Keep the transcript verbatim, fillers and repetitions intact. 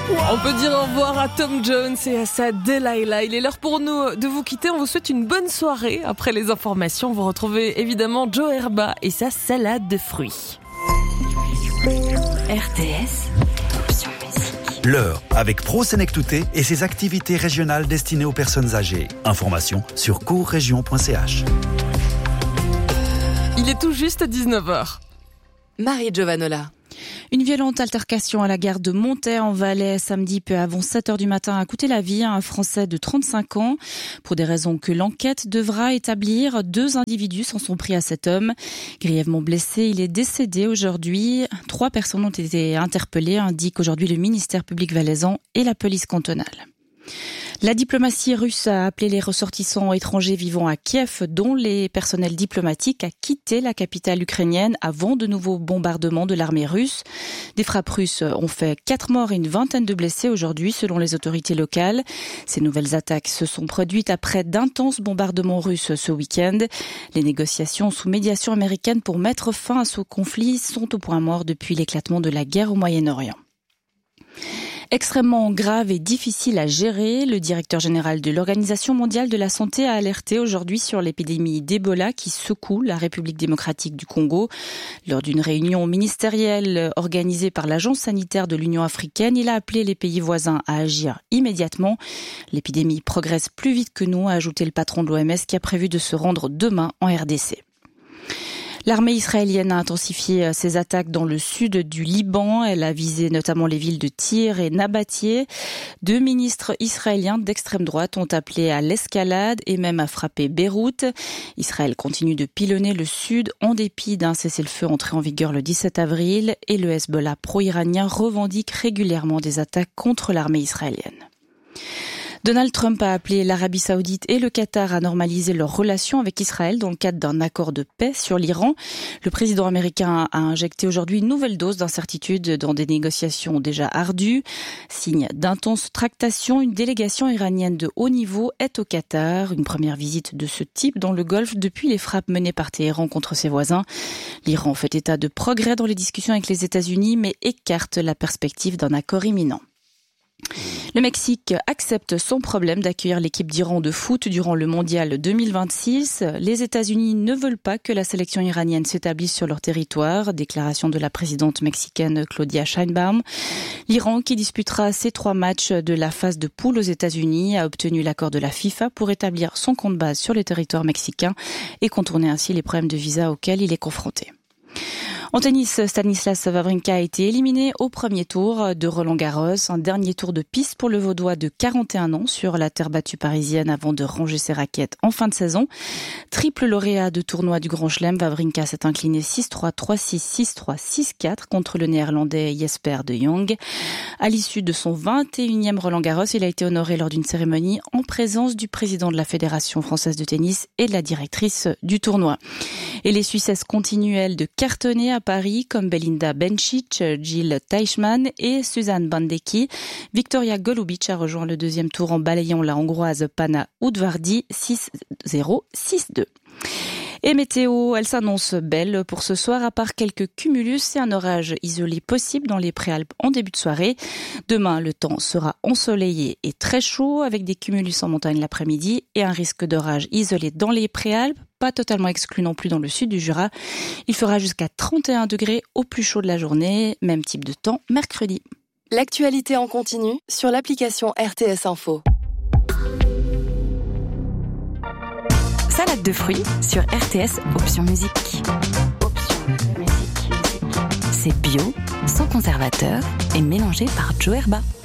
On peut dire au revoir à Tom Jones et à sa Delilah. Il est l'heure pour nous de vous quitter. On vous souhaite une bonne soirée. Après les informations, vous retrouvez évidemment Joe Herba et sa salade de fruits. R T S, option musique. L'heure avec Pro Senectouté et ses activités régionales destinées aux personnes âgées. Information sur courregion point c h. Il est tout juste dix-neuf heures. Marie Giovanola. Une violente altercation à la gare de Montaix en Valais samedi peu avant sept heures du matin a coûté la vie à un Français de trente-cinq ans. Pour des raisons que l'enquête devra établir, deux individus s'en sont pris à cet homme. Grièvement blessé, il est décédé aujourd'hui. Trois personnes ont été interpellées, indique aujourd'hui le ministère public valaisan et la police cantonale. La diplomatie russe a appelé les ressortissants étrangers vivant à Kiev, dont les personnels diplomatiques, à quitter la capitale ukrainienne avant de nouveaux bombardements de l'armée russe. Des frappes russes ont fait quatre morts et une vingtaine de blessés aujourd'hui, selon les autorités locales. Ces nouvelles attaques se sont produites après d'intenses bombardements russes ce week-end. Les négociations sous médiation américaine pour mettre fin à ce conflit sont au point mort depuis l'éclatement de la guerre au Moyen-Orient. Extrêmement grave et difficile à gérer, le directeur général de l'Organisation mondiale de la santé a alerté aujourd'hui sur l'épidémie d'Ebola qui secoue la République démocratique du Congo. Lors d'une réunion ministérielle organisée par l'Agence sanitaire de l'Union africaine, il a appelé les pays voisins à agir immédiatement. L'épidémie progresse plus vite que nous, a ajouté le patron de l'O M S qui a prévu de se rendre demain en R D C. L'armée israélienne a intensifié ses attaques dans le sud du Liban. Elle a visé notamment les villes de Tyr et Nabatie. Deux ministres israéliens d'extrême droite ont appelé à l'escalade et même à frapper Beyrouth. Israël continue de pilonner le sud en dépit d'un cessez-le-feu entré en vigueur le dix-sept avril et le Hezbollah pro-iranien revendique régulièrement des attaques contre l'armée israélienne. Donald Trump a appelé l'Arabie Saoudite et le Qatar à normaliser leurs relations avec Israël dans le cadre d'un accord de paix sur l'Iran. Le président américain a injecté aujourd'hui une nouvelle dose d'incertitude dans des négociations déjà ardues. Signe d'intenses tractations, une délégation iranienne de haut niveau est au Qatar. Une première visite de ce type dans le Golfe depuis les frappes menées par Téhéran contre ses voisins. L'Iran fait état de progrès dans les discussions avec les États-Unis, mais écarte la perspective d'un accord imminent. Le Mexique accepte sans problème d'accueillir l'équipe d'Iran de foot durant le mondial deux mille vingt-six. Les États-Unis ne veulent pas que la sélection iranienne s'établisse sur leur territoire. Déclaration de la présidente mexicaine Claudia Sheinbaum. L'Iran, qui disputera ses trois matchs de la phase de poule aux États-Unis, a obtenu l'accord de la FIFA pour établir son camp de base sur le territoire mexicain et contourner ainsi les problèmes de visa auxquels il est confronté. En tennis, Stanislas Wawrinka a été éliminé au premier tour de Roland-Garros. Un dernier tour de piste pour le Vaudois de quarante et un ans sur la terre battue parisienne avant de ranger ses raquettes en fin de saison. Triple lauréat de tournoi du Grand Chelem, Wawrinka s'est incliné six trois, trois six, six trois, six quatre contre le néerlandais Jesper de Jong. À l'issue de son vingt et unième Roland-Garros, il a été honoré lors d'une cérémonie en présence du président de la Fédération française de tennis et de la directrice du tournoi. Et les Suissesses continuent, elles, de cartonner à Paris, comme Belinda Bencic, Jill Teichmann et Suzanne Bandecki. Victoria Golubic a rejoint le deuxième tour en balayant la Hongroise Pana Udvardi six zéro, six deux. Et météo, elle s'annonce belle pour ce soir, à part quelques cumulus et un orage isolé possible dans les Préalpes en début de soirée. Demain, le temps sera ensoleillé et très chaud, avec des cumulus en montagne l'après-midi et un risque d'orage isolé dans les Préalpes, pas totalement exclu non plus dans le sud du Jura. Il fera jusqu'à trente et un degrés au plus chaud de la journée, même type de temps mercredi. L'actualité en continu sur l'application R T S Info. Salade de fruits sur R T S option musique. Option musique. C'est bio, sans conservateur et mélangé par Joe Herba.